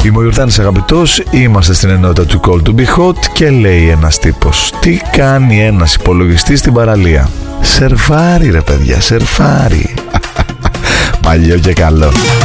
Είμαι ο Ιορδάνης Αγαπητός, είμαστε στην ενότητα του Call to Be Hot και λέει ένας τύπος: τι κάνει ένας υπολογιστής στην παραλία? Σερφάρει ρε παιδιά, σερφάρει. Παλιό και καλό.